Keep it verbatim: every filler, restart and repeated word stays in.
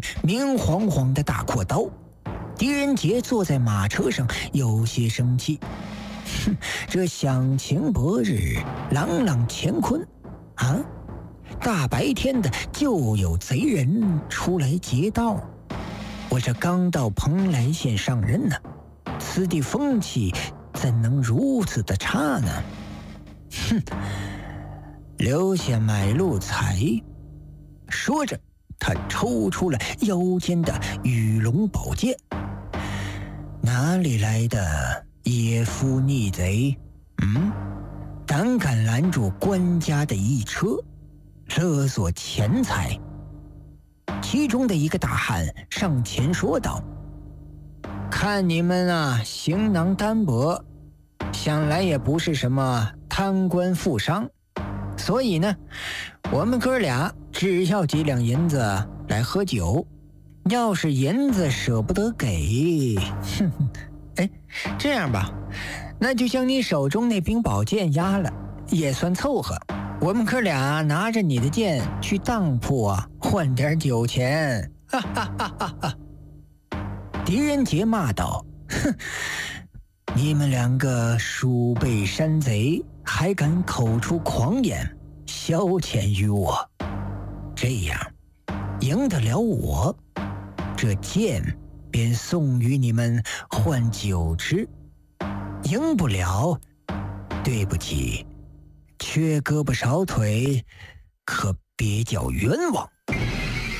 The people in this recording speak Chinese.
明晃晃的大阔刀。狄仁杰坐在马车上，有些生气。哼，这响晴博日，朗朗乾坤啊！大白天的就有贼人出来劫道。我这刚到蓬莱县上任呢，此地风气怎能如此的差呢？哼，留下买路财。说着，他抽出了腰间的羽龙宝剑。哪里来的野夫逆贼？嗯，胆敢拦住官家的一车，勒索钱财。其中的一个大汉上前说道：看你们啊，行囊单薄，想来也不是什么贪官富商，所以呢，我们哥俩只要几两银子来喝酒，要是银子舍不得给，哼哼，哎，这样吧，那就将你手中那柄宝剑押了，也算凑合。我们哥俩拿着你的剑去当铺啊，换点酒钱。哈哈哈哈哈！狄仁杰骂道：哼，你们两个鼠辈山贼，还敢口出狂言，消遣于我，这样赢得了我，这剑便送与你们换酒吃；赢不了，对不起，缺胳膊少腿，可别叫冤枉。